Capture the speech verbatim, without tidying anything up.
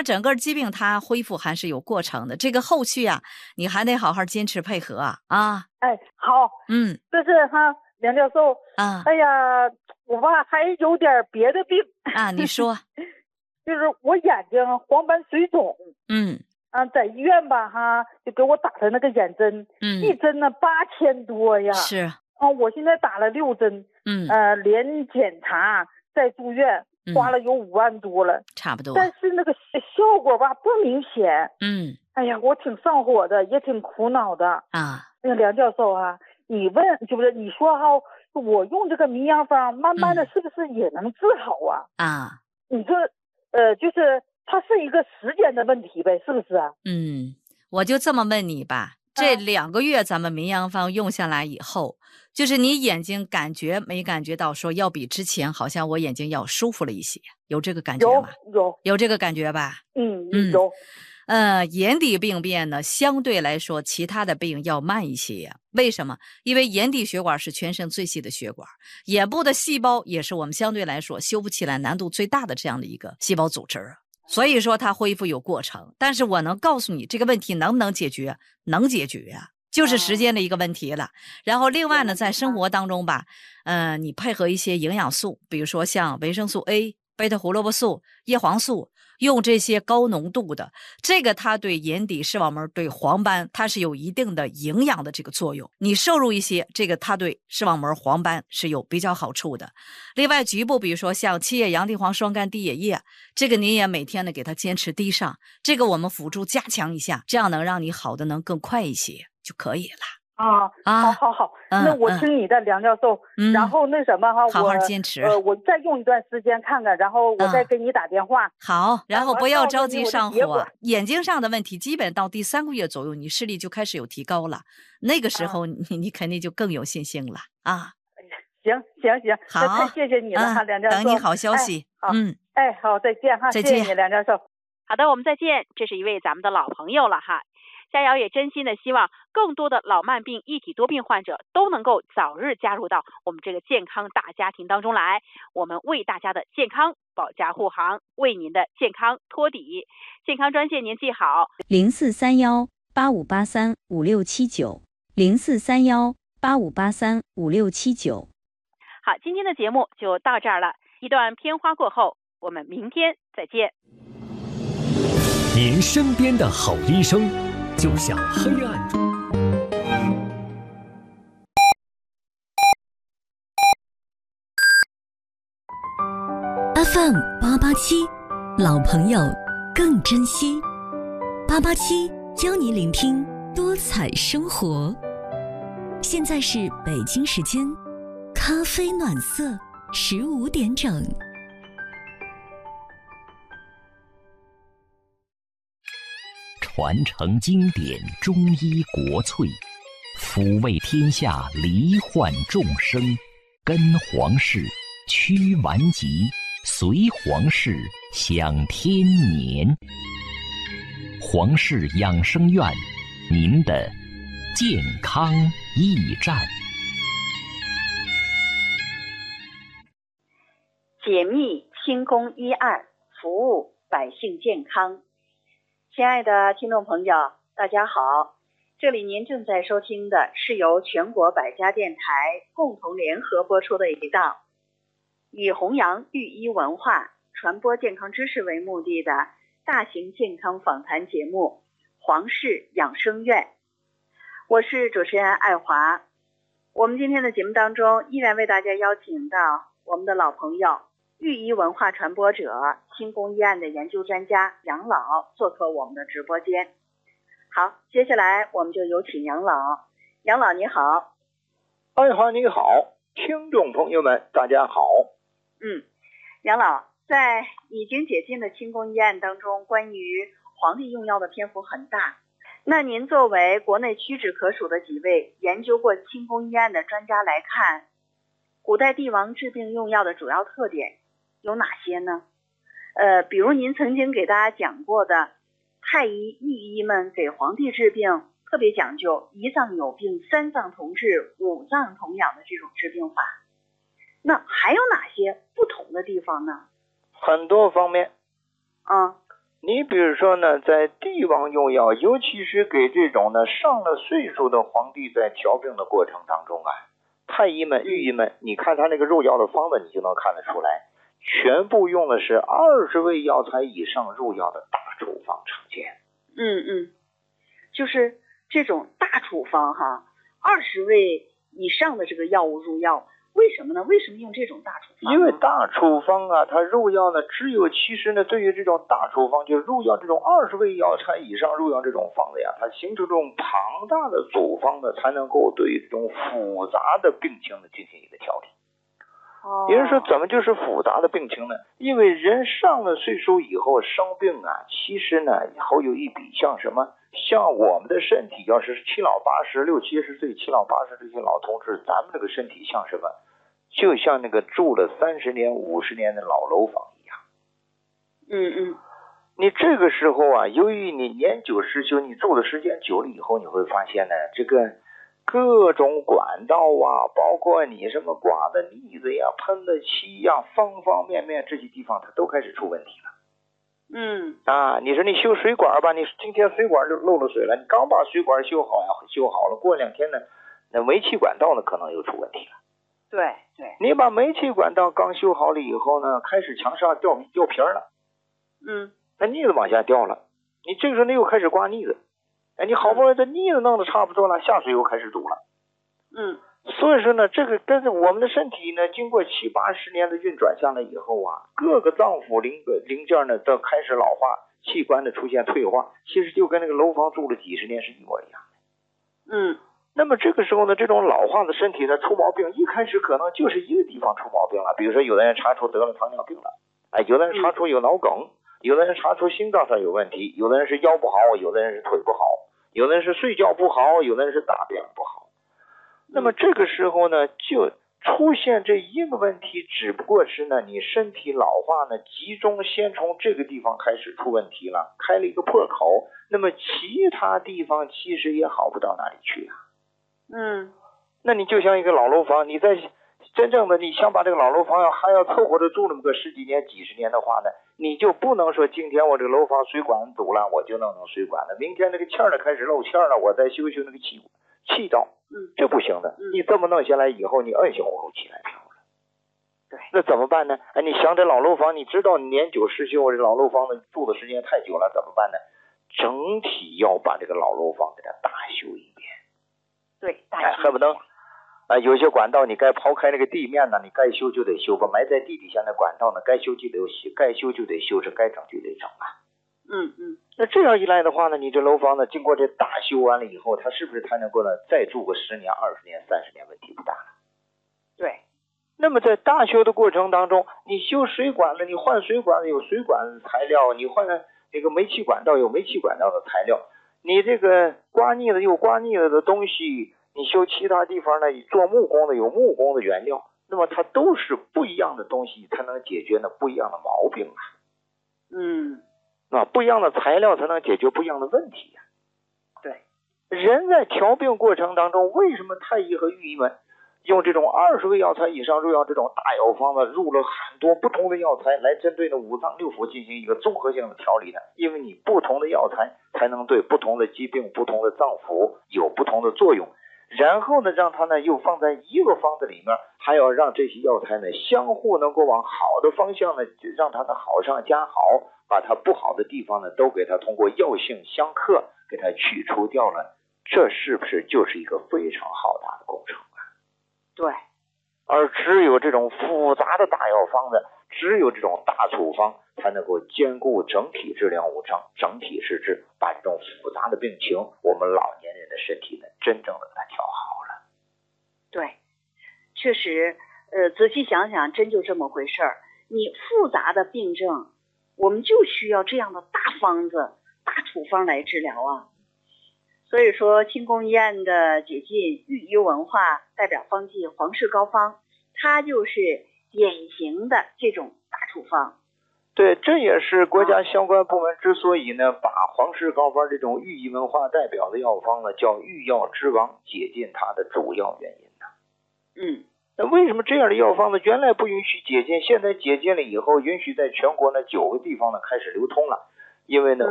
它整个疾病它恢复还是有过程的，这个后续啊，你还得好好坚持配合啊啊。 哎，好， 嗯， 这是哈梁教授啊， 哎呀，我吧还有点别的病啊，你说， 就是我眼睛黄斑水肿， 嗯。 啊，在医院吧哈，就给我打的那个眼针， 嗯， 一针呢八千多呀。 是。 啊，我现在打了六针， 嗯， 呃，连检查再住院，花了有五万多了， 嗯，差不多。 但是那个效果吧不明显。 嗯， 哎呀，我挺上火的，也挺苦恼的啊。 那个梁教授啊，你问就是你说哈，我用这个迷阳方，慢慢的是不是也能治好啊？ 啊， 你说，呃，就是它是一个时间的问题呗，是不是啊？ 嗯，我就这么问你吧，这两个月咱们民阳方用下来以后，就是你眼睛感觉没感觉到说要比之前好像我眼睛要舒服了一些，有这个感觉吗？ 有有有这个感觉吧？ 嗯嗯， 有。 呃，眼底病变呢，相对来说其他的病要慢一些呀。为什么？因为眼底血管是全身最细的血管，眼部的细胞也是我们相对来说修复起来难度最大的这样的一个细胞组织啊。所以说它恢复有过程，但是我能告诉你这个问题能不能解决？能解决啊，就是时间的一个问题了。然后另外呢，在生活当中吧，呃，你配合一些营养素，比如说像维生素 A、贝塔胡萝卜素、叶黄素，用这些高浓度的，这个它对眼底视网膜、对黄斑，它是有一定的营养的这个作用。你摄入一些，这个它对视网膜、黄斑是有比较好处的。另外局部，比如说像七叶洋地黄双苷滴野液，这个您也每天的给它坚持滴上，这个我们辅助加强一下，这样能让你好的能更快一些就可以了。 啊啊，好好好， 嗯、 那我听你的梁教授， 嗯、 然后那什么哈， 好好坚持， 呃，我再用一段时间看看，然后我再给你打电话。 嗯、好，然后不要着急上火，眼睛上的问题基本到第三个月左右，你视力就开始有提高了，那个时候你、啊、你肯定就更有信心了啊。 行行行， 好， 太谢谢你了哈、嗯，梁教授。 等你好消息。 哎、好嗯， 哎，好，再见哈， 再见， 谢谢你，梁教授。 好的，我们再见。这是一位咱们的老朋友了哈。佳瑶也真心的希望更多的老慢病一体多病患者都能够早日加入到我们这个健康大家庭当中来，我们为大家的健康保驾护航，为您的健康托底。健康专线您记好， 零四三幺八五八三五六七九，零四三幺八五八三五六七九。 好，今天的节目就到这儿了，一段片花过后，我们明天再见。 您身边的好医生，就像黑暗中。 F M 八八七，老朋友更珍惜。八八七教你聆听多彩生活。现在是北京时间咖啡暖色十五点整。 传承经典中医国粹，抚慰天下罹患众生，跟皇室驱顽疾，随皇室享天年。皇室养生院，您的健康驿站。 解密清宫医案，服务百姓健康。亲爱的听众朋友，大家好，这里您正在收听的是由全国百家电台共同联合播出的一档以弘扬寓医文化、传播健康知识为目的的大型健康访谈节目《皇室养生院》。我是主持人爱华。我们今天的节目当中依然为大家邀请到我们的老朋友寓医文化传播者、清宫医案的研究专家杨老做客我们的直播间。好，接下来我们就有请杨老。杨老你好。 爱华你好，听众朋友们大家好。 嗯，杨老，在已经解禁的清宫医案当中，关于皇帝用药的篇幅很大。那您作为国内屈指可数的几位研究过清宫医案的专家来看，古代帝王治病用药的主要特点有哪些呢？呃，比如您曾经给大家讲过的太医、御医们给皇帝治病特别讲究一脏有病三脏同治五脏同养的这种治病法，那还有哪些不同的地方呢？ 很多方面。 嗯， 你比如说呢，在帝王用药，尤其是给这种呢上了岁数的皇帝，在调病的过程当中啊，太医们、御医们，你看他那个入药的方子，你就能看得出来，全部用的是二十味药材以上入药的大处方常见。 嗯嗯，就是这种大处方哈，二十味以上的这个药物入药，为什么呢？为什么用这种大处方？ 因为大处方啊，它入药呢，只有其实呢，对于这种大处方，就入药这种二十味药材以上入药这种方子呀，它形成这种庞大的组方呢，才能够对这种复杂的病情呢进行一个调理。 哦， 也就是说，怎么就是复杂的病情呢？因为人上了岁数以后生病啊，其实呢，好有一比像什么？像我们的身体，要是七老八十、六七十岁、七老八十这些老同志，咱们这个身体像什么？就像那个住了三十年、五十年的老楼房一样。 嗯嗯。 你这个时候啊，由于你年久失修，你住的时间久了以后，你会发现呢，这个各种管道啊，包括你什么刮的腻子呀、喷的漆呀，方方面面这些地方，它都开始出问题了。 嗯啊，你说你修水管吧，你今天水管就漏了水了，你刚把水管修好呀，修好了，过两天呢，那煤气管道呢可能又出问题了。 对对， 你把煤气管道刚修好了以后呢，开始墙上掉掉皮了， 嗯， 那腻子往下掉了，你这个时候你又开始刮腻子，哎，你好不容易这腻子弄得差不多了，下水又开始堵了， 嗯， 所以说呢，这个跟着我们的身体呢，经过七八十年的运转下来以后啊，各个脏腑零零件呢都开始老化，器官的出现退化，其实就跟那个楼房住了几十年是一模一样的。嗯。 那么这个时候呢，这种老化的身体呢出毛病，一开始可能就是一个地方出毛病了，比如说有的人查出得了糖尿病了，哎，有的人查出有脑梗，有的人查出心脏上有问题，有的人是腰不好，有的人是腿不好，有的人是睡觉不好，有的人是大便不好。那么这个时候呢，就出现这一个问题，只不过是呢，你身体老化呢，集中先从这个地方开始出问题了，开了一个破口，那么其他地方其实也好不到哪里去啊。 嗯， 那你就像一个老楼房，你在真正的你想把这个老楼房要还要凑合着住那么个十几年、几十年的话呢，你就不能说今天我这个楼房水管堵了，我就弄弄水管了，明天那个气儿呢开始漏气儿了，我再修修那个气气道， 嗯， 这不行的。 嗯、 你这么弄下来以后，你摁下后气来飘了。 对， 那怎么办呢？哎，你想这老楼房，你知道你年久失修，这老楼房呢住的时间太久了，怎么办呢？整体要把这个老楼房给它大修一遍。 对，大哎，恨不得，啊，有些管道你该刨开那个地面呢，你该修就得修吧；埋在地底下的管道呢，该修就得修，该修就得修，是该整就得整啊。 嗯嗯。 那这样一来的话呢，你这楼房呢，经过这大修完了以后，它是不是才能够呢再住个十年、二十年、三十年，问题不大了？ 对。 那么在大修的过程当中，你修水管了，你换水管有水管材料，你换那个煤气管道有煤气管道的材料。你这个刮腻子有刮腻子的东西，你修其他地方呢，做木工的有木工的原料，那么它都是不一样的东西才能解决呢不一样的毛病啊。 嗯， 那不一样的材料才能解决不一样的问题呀、 啊。对， 人在调病过程当中，为什么太医和御医们用这种二十味药材以上入药这种大药方呢，入了很多不同的药材来针对的五脏六腑进行一个综合性的调理呢？因为你不同的药材才能对不同的疾病、不同的脏腑有不同的作用，然后呢，让它呢又放在一个方子里面，还要让这些药材呢相互能够往好的方向呢，让它的好上加好，把它不好的地方呢都给它通过药性相克给它去除掉了，这是不是就是一个非常浩大的工程？ 对， 而只有这种复杂的大药方子，只有这种大处方，才能够兼顾整体治疗五脏、整体施治，把这种复杂的病情，我们老年人的身体呢，真正的给它调好了。 对，确实，呃，仔细想想，真就这么回事儿。你复杂的病症，我们就需要这样的大方子、大处方来治疗啊。所以说，清宫医院的解禁御医文化代表方剂皇氏膏方，它就是典型的这种大处方。 对，这也是国家相关部门之所以呢，把皇氏膏方这种御医文化代表的药方呢，叫御药之王，解禁它的主要原因呢。 嗯， 那为什么这样的药方呢，原来不允许解禁，现在解禁了以后，允许在全国呢九个地方呢开始流通了？ 因为呢